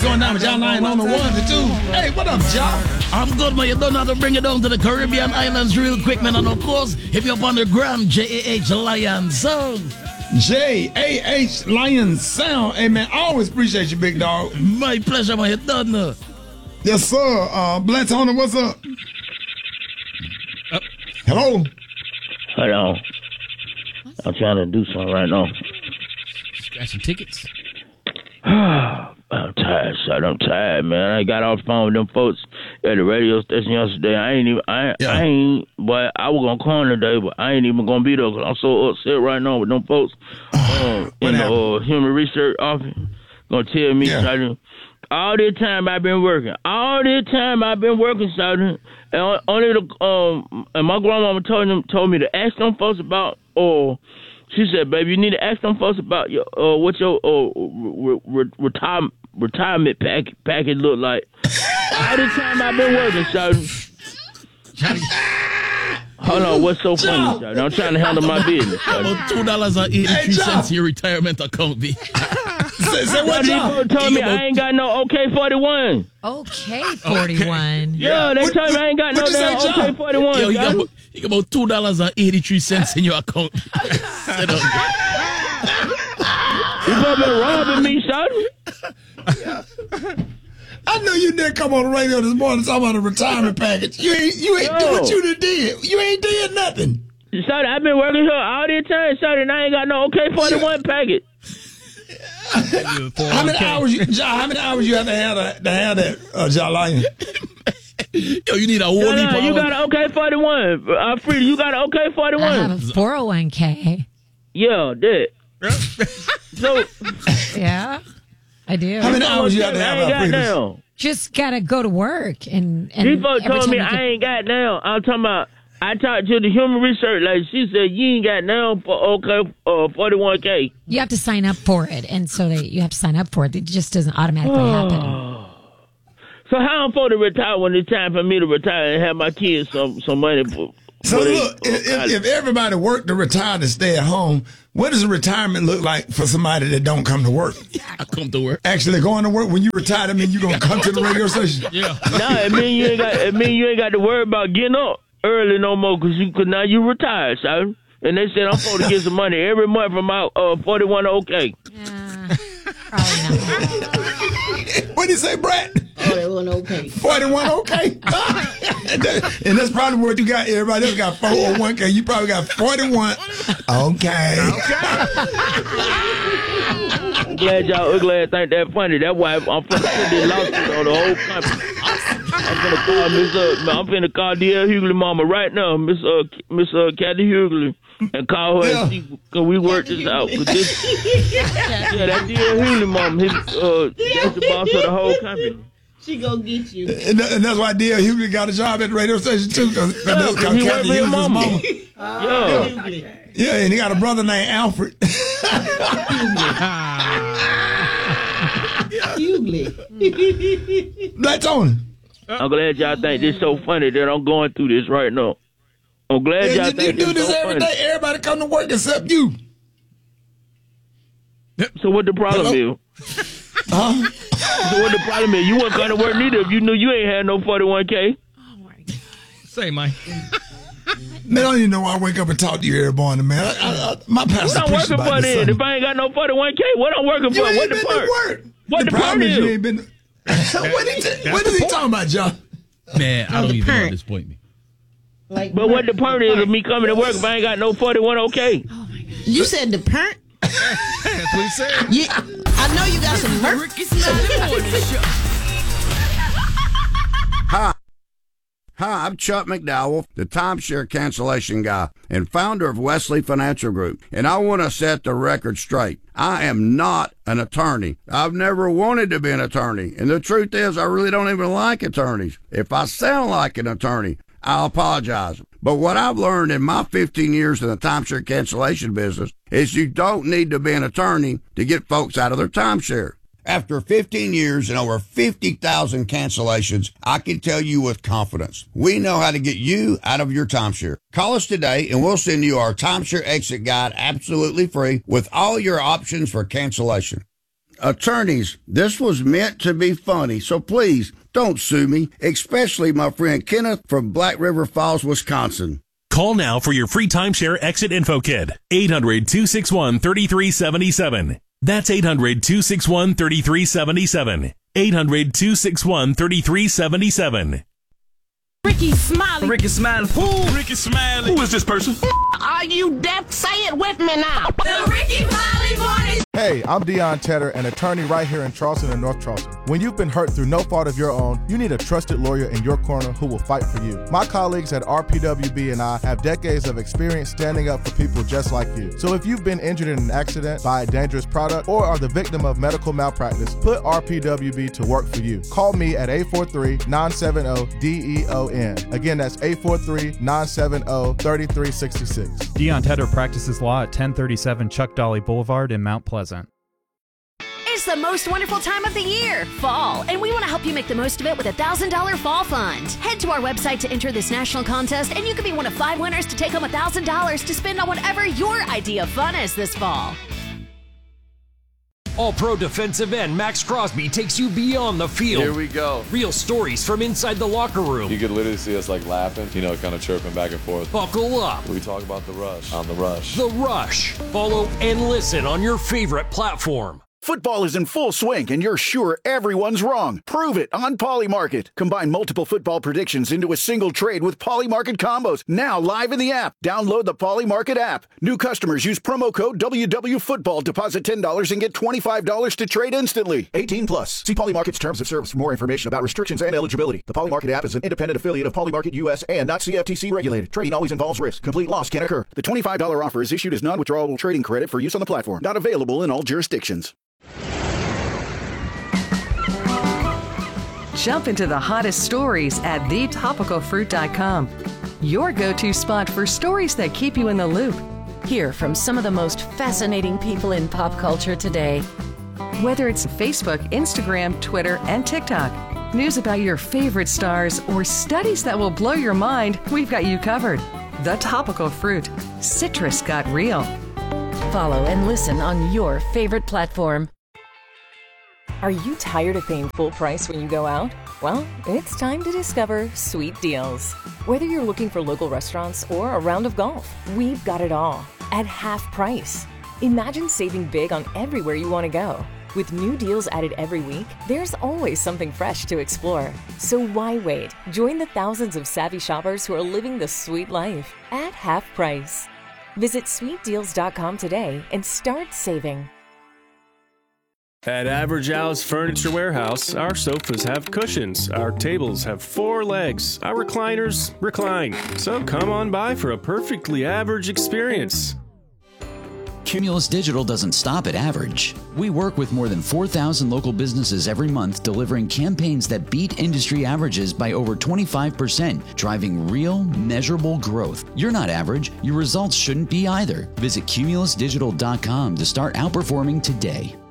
going down with John Lion on the 1 to 2. Hey, what up, John? I'm good, man. You don't have to bring it down to the Caribbean islands real quick, man. And of course, if you're up on the gram, J-A-H Lion Sound. J-A-H Lion Sound. Hey, man, I always appreciate you, big dog. My pleasure, man. You done now. Yes, sir. Black Tony, what's up? Hello? Hello. I'm trying to do something right now. Got some tickets? I'm tired, son. I'm tired, man. I got off the phone with them folks at the radio station yesterday. But I was gonna call today, but I ain't even gonna be there because I'm so upset right now with them folks in the human research office. Gonna tell me, Sergeant, all this time I've been working, Sergeant, and only and my grandmama told me to ask them folks about, she said, baby, you need to ask them folks about your what your retirement package look like. All the time I've been working, Sergeant. Hold on, what's so funny, Sergeant? I'm trying to handle my business, Sergeant. $2.83 in your retirement account, B. Say what, John? Told me I ain't got no OK41. OK41. Yeah, they told me I ain't got no damn OK41. Yo, you got about $2.83 in your account. You better been robbing me, son. I know you didn't come on the radio this morning talking about a retirement package. You ain't do what you did. You ain't did nothing. Son, I've been working here all this time, son, and I ain't got no OK41 package. How many hours you have to have that, John Lion? Yo, you need a whole heap of You got an OK41. Frida, you got an OK41. I have a 401k. Yeah, that. So, yeah, I do. How many hours you have to have, Frida? Just gotta go to work and people told me I ain't got now. I'm talking about. I talked to the human research lady. She said you ain't got now for 41K. You have to sign up for it, and so you have to sign up for it. It just doesn't automatically happen. So how I'm supposed to retire when it's time for me to retire and have my kids some money for? So look, if everybody worked to retire to stay at home, what does a retirement look like for somebody that don't come to work? I come to work. Actually, going to work when you retire, I mean you gonna come to the radio station? Yeah. No, it mean you ain't got to worry about getting up early no more because now you retired, son. And they said I'm supposed to get some money every month from my 41 OK. Probably not. What did he say, Brett? 41 OK. 41 OK. And that's probably what you got. Everybody else got 401K. You probably got 41. Okay. I'm glad y'all think that funny. That's why I'm finna put this lawsuit on the whole company. I'm finna call D.L. Hughley mama right now, Miss Kathy Hughley, and call her and see, cause we work this out. That's D.L. Hughley mama. That's the boss of the whole company. She gonna get you. And that's why D.L. Hughley got a job at the radio station too. Cause he worked for his mama. Yeah, and he got a brother named Alfred. Hughley. Black Tony. I'm glad y'all think this so funny that I'm going through this right now. I'm glad y'all think you do this so every funny. day. Everybody come to work except you. So what the problem is? Huh? So what the problem is? You wouldn't come to work neither if you knew you ain't had no 41K. Oh my God. Say, Mike. Man, I don't even know why I wake up and talk to you every morning, man. My pastor What I'm working for then? If I ain't got no 41K, what I'm working for? What the part? What the part is? You ain't been. What is he talking about, John? Man, I don't even know at this point, man. But what the point is of me coming to work if I ain't got no 41 OK? Oh my God. You said the parent? That's what he said. I know you got some merch. Hi, I'm Chuck McDowell, the timeshare cancellation guy and founder of Wesley Financial Group, and I want to set the record straight. I am not an attorney. I've never wanted to be an attorney, and the truth is I really don't even like attorneys. If I sound like an attorney, I'll apologize. But what I've learned in my 15 years in the timeshare cancellation business is you don't need to be an attorney to get folks out of their timeshare. After 15 years and over 50,000 cancellations, I can tell you with confidence, we know how to get you out of your timeshare. Call us today and we'll send you our timeshare exit guide absolutely free with all your options for cancellation. Attorneys, this was meant to be funny, so please don't sue me, especially my friend Kenneth from Black River Falls, Wisconsin. Call now for your free timeshare exit info kit. 800-261-3377. That's 800-261-3377. 800-261-3377. Ricky Smiley. Ricky Smiley. Who? Ricky Smiley. Who is this person? Are you deaf? Say it with me now. The Ricky Smiley Morning. Hey, I'm Deion Tedder, an attorney right here in Charleston and North Charleston. When you've been hurt through no fault of your own, you need a trusted lawyer in your corner who will fight for you. My colleagues at RPWB and I have decades of experience standing up for people just like you. So if you've been injured in an accident, by a dangerous product, or are the victim of medical malpractice, put RPWB to work for you. Call me at 843-970-DEON. Again, that's 843-970-3366. Deion Tedder practices law at 1037 Chuck Dolly Boulevard in Mount Pleasant. It's the most wonderful time of the year, fall, and we want to help you make the most of it with a $1,000 fall fund. Head to our website to enter this national contest, and you could be one of 5 winners to take home $1,000 to spend on whatever your idea of fun is this fall. All-Pro defensive end Max Crosby takes you beyond the field. Here we go. Real stories from inside the locker room. You could literally see us like laughing, kind of chirping back and forth. Buckle up. We talk about The Rush on The Rush. The Rush. Follow and listen on your favorite platform. Football is in full swing, and you're sure everyone's wrong. Prove it on Polymarket. Combine multiple football predictions into a single trade with Polymarket combos. Now live in the app. Download the Polymarket app. New customers use promo code WWFootball. Deposit $10 and get $25 to trade instantly. 18 plus. See Polymarket's terms of service for more information about restrictions and eligibility. The Polymarket app is an independent affiliate of Polymarket US and not CFTC regulated. Trading always involves risk. Complete loss can occur. The $25 offer is issued as non-withdrawable trading credit for use on the platform. Not available in all jurisdictions. Jump into the hottest stories at thetopicalfruit.com. Your go-to spot for stories that keep you in the loop. Hear from some of the most fascinating people in pop culture today. Whether it's Facebook, Instagram, Twitter, and TikTok, news about your favorite stars, or studies that will blow your mind, we've got you covered. The Topical Fruit. Citrus got real. Follow and listen on your favorite platform. Are you tired of paying full price when you go out? Well, it's time to discover Sweet Deals. Whether you're looking for local restaurants or a round of golf, we've got it all at half price. Imagine saving big on everywhere you want to go. With new deals added every week, there's always something fresh to explore. So why wait? Join the thousands of savvy shoppers who are living the sweet life at half price. Visit sweetdeals.com today and start saving. At Average Al's Furniture Warehouse, our sofas have cushions, our tables have 4 legs, our recliners recline. So come on by for a perfectly average experience. Cumulus Digital doesn't stop at average. We work with more than 4,000 local businesses every month, delivering campaigns that beat industry averages by over 25%, driving real, measurable growth. You're not average. Your results shouldn't be either. Visit cumulusdigital.com to start outperforming today.